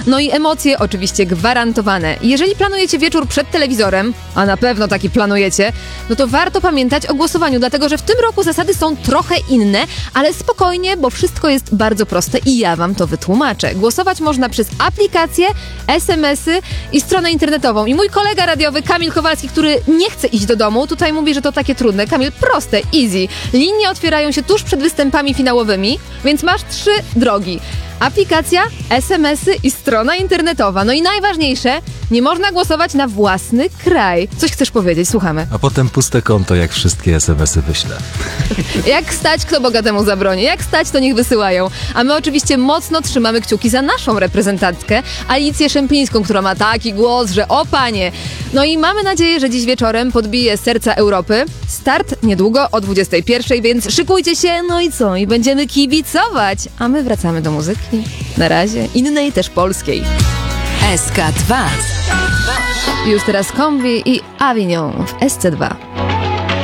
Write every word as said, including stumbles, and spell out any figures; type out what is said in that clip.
No i emocje oczywiście gwarantowane. Jeżeli planujecie wieczór przed telewizorem, a na pewno taki planujecie, no to warto pamiętać o głosowaniu, dlatego że w tym roku zasady są trochę inne, ale spokojnie, bo wszystko jest bardzo proste i ja wam to wytłumaczę. Głosować można przez aplikacje, es em esy i stronę internetową. I mój kolega radiowy Kamil Kowalski, który nie chce iść do domu, tutaj mówi, że to takie trudne. Kamil, proste, easy. Linie otwierają się tuż przed występami finałowymi, więc masz trzy drogi. Aplikacja, es em esy i strona internetowa. No i najważniejsze, nie można głosować na własny kraj. Coś chcesz powiedzieć? Słuchamy. A potem puste konto, jak wszystkie es em esy wyślę. Jak stać, kto bogatemu zabroni. Jak stać, to niech wysyłają. A my oczywiście mocno trzymamy kciuki za naszą reprezentantkę, Alicję Szemplińską, która ma taki głos, że o panie. No i mamy nadzieję, że dziś wieczorem podbije serca Europy. Start niedługo o dwudziestej pierwszej, więc szykujcie się, no i co? I będziemy kibicować. A my wracamy do muzyki. Na razie. Innej też polskiej. es ka dwa. Już teraz Kombi i Avignon w es ce dwa.